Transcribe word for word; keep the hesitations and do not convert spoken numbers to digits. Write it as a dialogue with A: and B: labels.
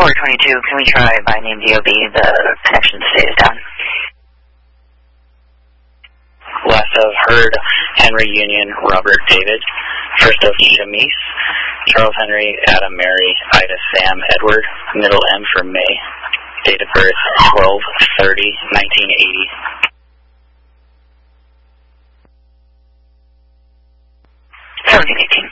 A: four twenty-two, can we try by name D O B? The connection stays down.
B: Last of Heard, Henry Union, Robert David. First of Ida Meese, Charles Henry, Adam Mary, Ida Sam Edward. Middle M for May. Date of birth twelve thirty nineteen eighty.
A: seventeen eighteen.